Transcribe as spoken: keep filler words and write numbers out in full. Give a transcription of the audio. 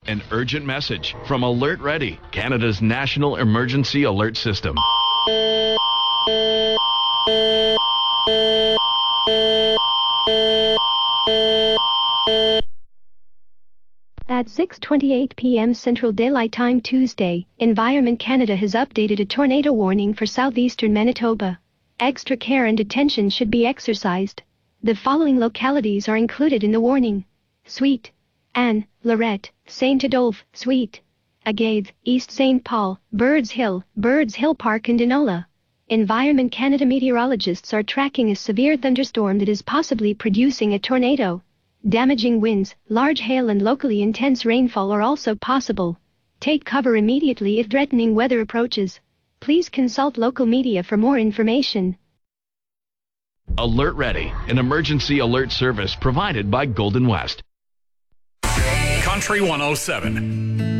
An urgent message from Alert Ready, Canada's national emergency alert system. At six twenty-eight p m Central Daylight Time Tuesday, Environment Canada has updated a tornado warning for southeastern Manitoba. Extra care and attention should be exercised. The following localities are included in the warning: Sweet, Anne, Lorette, Saint Adolphe, Sweet, Agade, East Saint Paul, Birds Hill, Birds Hill Park and Enola. Environment Canada meteorologists are tracking a severe thunderstorm that is possibly producing a tornado. Damaging winds, large hail and locally intense rainfall are also possible. Take cover immediately if threatening weather approaches. Please consult local media for more information. Alert Ready, an emergency alert service provided by Golden West. Country one oh seven.